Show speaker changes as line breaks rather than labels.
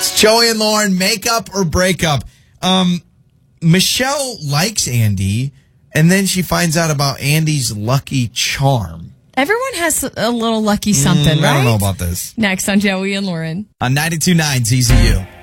It's Joey and Lauren, makeup or breakup. Michelle likes Andy, and then she finds out about Andy's lucky charm.
Everyone has a little lucky something, right?
I don't know about this.
Next on Joey and Lauren.
On 92.9 ZZU.